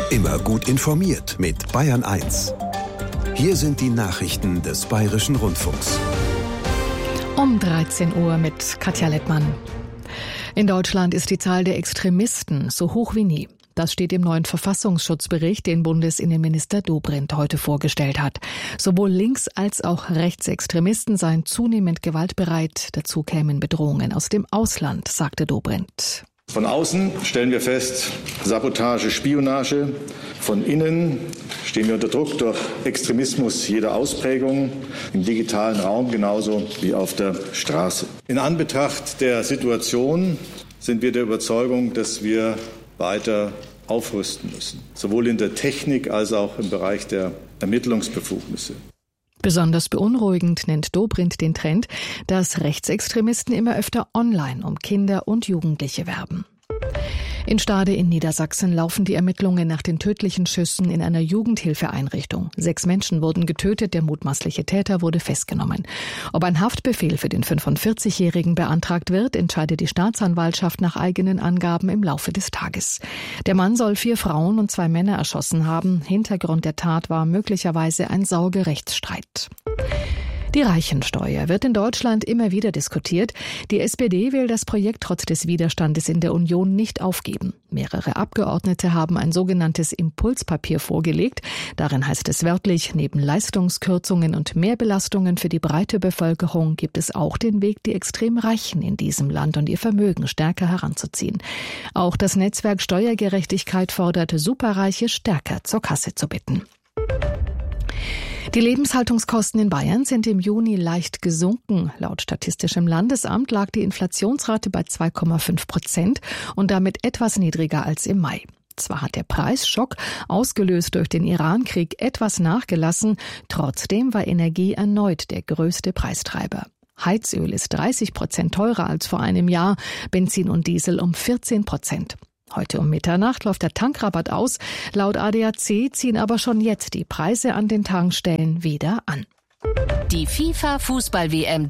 Immer gut informiert mit Bayern 1. Hier sind die Nachrichten des Bayerischen Rundfunks. Um 13 Uhr mit Katja Lettmann. In Deutschland ist die Zahl der Extremisten so hoch wie nie. Das steht im neuen Verfassungsschutzbericht, den Bundesinnenminister Dobrindt heute vorgestellt hat. Sowohl Links- als auch Rechtsextremisten seien zunehmend gewaltbereit. Dazu kämen Bedrohungen aus dem Ausland, sagte Dobrindt. Von außen stellen wir fest, Sabotage, Spionage. Von innen stehen wir unter Druck durch Extremismus jeder Ausprägung, im digitalen Raum genauso wie auf der Straße. In Anbetracht der Situation sind wir der Überzeugung, dass wir weiter aufrüsten müssen, sowohl in der Technik als auch im Bereich der Ermittlungsbefugnisse. Besonders beunruhigend nennt Dobrindt den Trend, dass Rechtsextremisten immer öfter online um Kinder und Jugendliche werben. In Stade in Niedersachsen laufen die Ermittlungen nach den tödlichen Schüssen in einer Jugendhilfeeinrichtung. 6 Menschen wurden getötet, der mutmaßliche Täter wurde festgenommen. Ob ein Haftbefehl für den 45-Jährigen beantragt wird, entscheidet die Staatsanwaltschaft nach eigenen Angaben im Laufe des Tages. Der Mann soll 4 Frauen und 2 Männer erschossen haben. Hintergrund der Tat war möglicherweise ein Sorgerechtsstreit. Die Reichensteuer wird in Deutschland immer wieder diskutiert. Die SPD will das Projekt trotz des Widerstandes in der Union nicht aufgeben. Mehrere Abgeordnete haben ein sogenanntes Impulspapier vorgelegt. Darin heißt es wörtlich, neben Leistungskürzungen und Mehrbelastungen für die breite Bevölkerung gibt es auch den Weg, die extrem Reichen in diesem Land und ihr Vermögen stärker heranzuziehen. Auch das Netzwerk Steuergerechtigkeit fordert, Superreiche stärker zur Kasse zu bitten. Die Lebenshaltungskosten in Bayern sind im Juni leicht gesunken. Laut Statistischem Landesamt lag die Inflationsrate bei 2,5% und damit etwas niedriger als im Mai. Zwar hat der Preisschock, ausgelöst durch den Iran-Krieg, etwas nachgelassen, trotzdem war Energie erneut der größte Preistreiber. Heizöl ist 30% teurer als vor einem Jahr, Benzin und Diesel um 14%. Heute um Mitternacht läuft der Tankrabatt aus. Laut ADAC ziehen aber schon jetzt die Preise an den Tankstellen wieder an. Die FIFA-Fußball-WM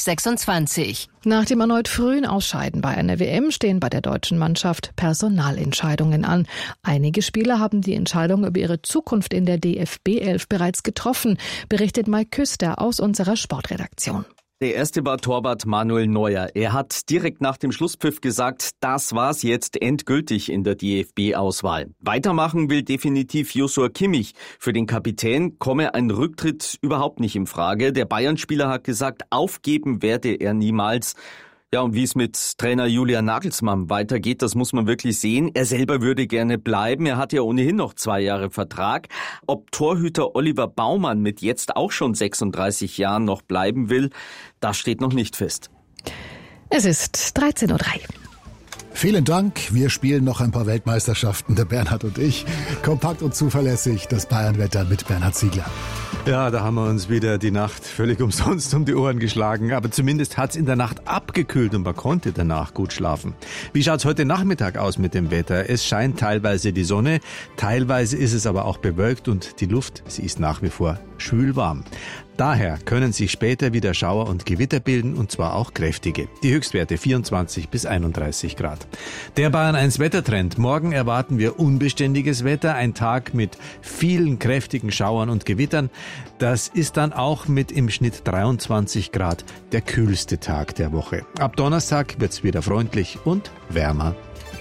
2026. Nach dem erneut frühen Ausscheiden bei einer WM stehen bei der deutschen Mannschaft Personalentscheidungen an. Einige Spieler haben die Entscheidung über ihre Zukunft in der DFB 11 bereits getroffen, berichtet Mike Küster aus unserer Sportredaktion. Der erste war Torwart Manuel Neuer. Er hat direkt nach dem Schlusspfiff gesagt, das war's jetzt endgültig in der DFB-Auswahl. Weitermachen will definitiv Joshua Kimmich. Für den Kapitän komme ein Rücktritt überhaupt nicht in Frage. Der Bayern-Spieler hat gesagt, aufgeben werde er niemals. Ja, und wie es mit Trainer Julian Nagelsmann weitergeht, das muss man wirklich sehen. Er selber würde gerne bleiben. Er hat ja ohnehin noch 2 Jahre Vertrag. Ob Torhüter Oliver Baumann mit jetzt auch schon 36 Jahren noch bleiben will, das steht noch nicht fest. Es ist 13:03 Uhr. Vielen Dank. Wir spielen noch ein paar Weltmeisterschaften, der Bernhard und ich. Kompakt und zuverlässig, das Bayernwetter mit Bernhard Ziegler. Ja, da haben wir uns wieder die Nacht völlig umsonst um die Ohren geschlagen. Aber zumindest hat's in der Nacht abgekühlt und man konnte danach gut schlafen. Wie schaut's heute Nachmittag aus mit dem Wetter? Es scheint teilweise die Sonne, teilweise ist es aber auch bewölkt und die Luft, sie ist nach wie vor schwül warm. Daher können sich später wieder Schauer und Gewitter bilden, und zwar auch kräftige. Die Höchstwerte 24 bis 31 Grad. Der Bayern 1 Wettertrend. Morgen erwarten wir unbeständiges Wetter, ein Tag mit vielen kräftigen Schauern und Gewittern. Das ist dann auch mit im Schnitt 23 Grad der kühlste Tag der Woche. Ab Donnerstag wird's wieder freundlich und wärmer.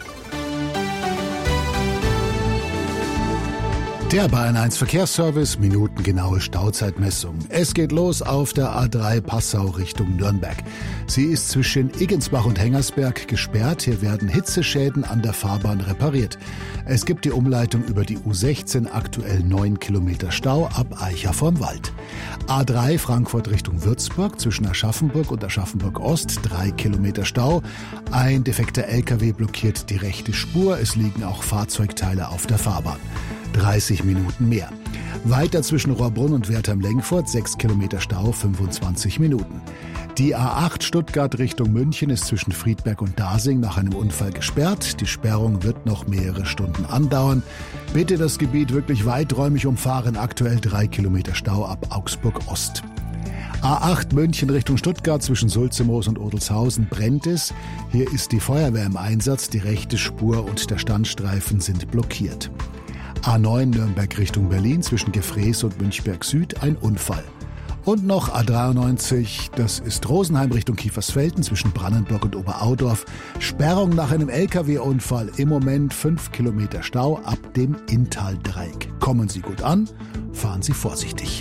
Der Bayern 1 Verkehrsservice, minutengenaue Stauzeitmessung. Es geht los auf der A3 Passau Richtung Nürnberg. Sie ist zwischen Iggensbach und Hengersberg gesperrt. Hier werden Hitzeschäden an der Fahrbahn repariert. Es gibt die Umleitung über die U16, aktuell 9 Kilometer Stau ab Eicha vorm Wald. A3 Frankfurt Richtung Würzburg, zwischen Aschaffenburg und Aschaffenburg Ost, 3 Kilometer Stau. Ein defekter LKW blockiert die rechte Spur. Es liegen auch Fahrzeugteile auf der Fahrbahn. 30 Minuten mehr. Weiter zwischen Rohrbrunn und Wertheim-Lengfurt, 6 Kilometer Stau, 25 Minuten. Die A8 Stuttgart Richtung München ist zwischen Friedberg und Dasing nach einem Unfall gesperrt. Die Sperrung wird noch mehrere Stunden andauern. Bitte das Gebiet wirklich weiträumig umfahren. Aktuell 3 Kilometer Stau ab Augsburg Ost. A8 München Richtung Stuttgart zwischen Sulzemoos und Odelshausen brennt es. Hier ist die Feuerwehr im Einsatz. Die rechte Spur und der Standstreifen sind blockiert. A9 Nürnberg Richtung Berlin zwischen Gefrees und Münchberg Süd ein Unfall. Und noch A93, das ist Rosenheim Richtung Kiefersfelden zwischen Brannenburg und Oberaudorf. Sperrung nach einem LKW-Unfall. Im Moment 5 Kilometer Stau ab dem Inntaldreieck. Kommen Sie gut an, fahren Sie vorsichtig.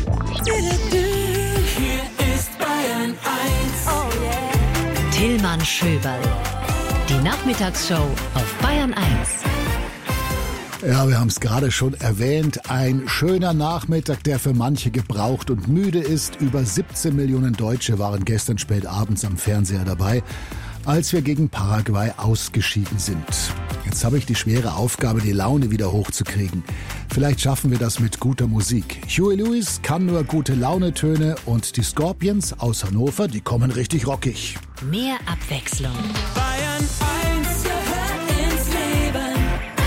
Hier ist Bayern 1. Oh yeah. Tillmann Schöberl. Die Nachmittagsshow auf Bayern 1. Ja, wir haben es gerade schon erwähnt. Ein schöner Nachmittag, der für manche gebraucht und müde ist. Über 17 Millionen Deutsche waren gestern spät abends am Fernseher dabei, als wir gegen Paraguay ausgeschieden sind. Jetzt habe ich die schwere Aufgabe, die Laune wieder hochzukriegen. Vielleicht schaffen wir das mit guter Musik. Huey Lewis kann nur gute Launetöne und die Scorpions aus Hannover, die kommen richtig rockig. Mehr Abwechslung. Bayern 1 gehört ins Leben.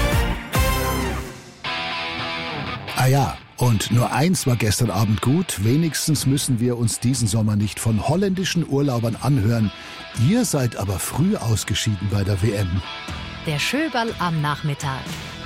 Ah ja, und nur eins war gestern Abend gut. Wenigstens müssen wir uns diesen Sommer nicht von holländischen Urlaubern anhören. Ihr seid aber früh ausgeschieden bei der WM. Der Schöberl am Nachmittag.